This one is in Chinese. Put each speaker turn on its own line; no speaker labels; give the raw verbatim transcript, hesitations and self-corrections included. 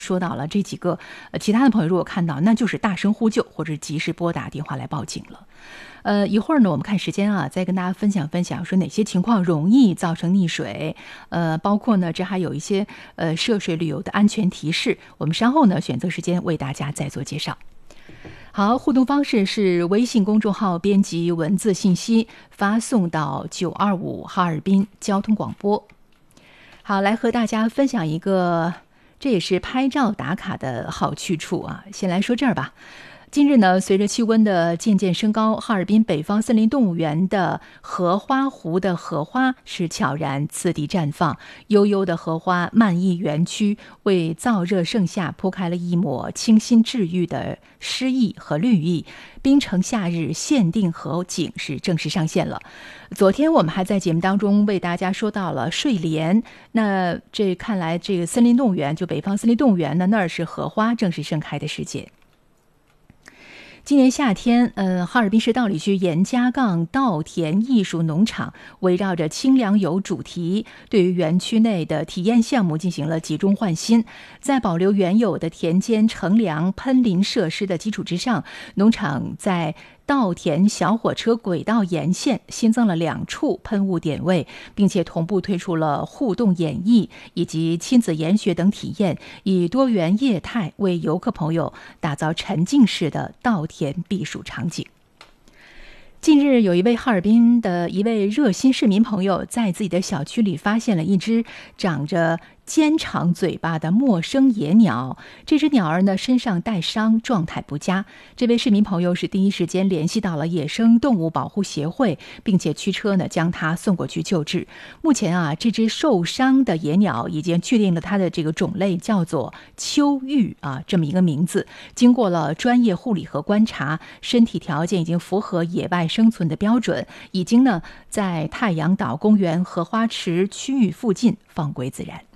说到了这几个，呃，其他的朋友如果看到，那就是大声呼救或者及时拨打电话来报警了。呃，一会儿呢，我们看时间啊，再跟大家分享分享，说哪些情况容易造成溺水。呃，包括呢，这还有一些呃涉水旅游的安全提示。我们稍后呢，选择时间为大家再做介绍。好，互动方式是微信公众号编辑文字信息发送到九二五哈尔滨交通广播。好，来和大家分享一个，这也是拍照打卡的好去处啊。先来说这儿吧。近日呢，随着气温的渐渐升高，哈尔滨北方森林动物园的荷花湖的荷花是悄然次第绽放，悠悠的荷花漫溢园区，为燥热盛夏铺开了一抹清新治愈的诗意和绿意。冰城夏日限定荷景是正式上线了。昨天我们还在节目当中为大家说到了睡莲，那这看来这个森林动物园，就北方森林动物园呢，那儿是荷花正式盛开的时节。今年夏天，呃，哈尔滨市道里区严家杠稻田艺术农场围绕着清凉游主题，对于园区内的体验项目进行了集中换新。在保留原有的田间乘凉喷淋设施的基础之上，农场在稻田小火车轨道沿线新增了两处喷雾点位，并且同步推出了互动演绎以及亲子研学等体验，以多元业态为游客朋友打造沉浸式的稻田避暑场景。近日，有一位哈尔滨的一位热心市民朋友在自己的小区里发现了一只长着尖长嘴巴的陌生野鸟，这只鸟儿呢身上带伤，状态不佳。这位市民朋友是第一时间联系到了野生动物保护协会，并且驱车呢将它送过去救治。目前啊，这只受伤的野鸟已经确定了它的这个种类叫做秋玉啊，这么一个名字。经过了专业护理和观察，身体条件已经符合野外生存的标准，已经呢在太阳岛公园荷花池区域附近放归自然。